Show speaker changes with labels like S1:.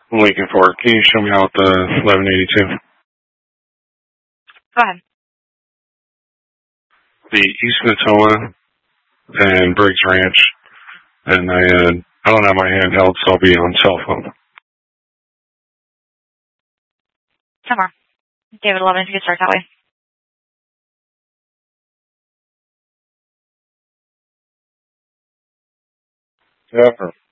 S1: Lincoln Fork. Can you show me out the 1182?
S2: Go ahead.
S1: The East Natoma and Briggs Ranch. And I don't have my handheld, so I'll be on cell phone.
S2: Somewhere. David 11, if you could start that way.
S1: Yeah.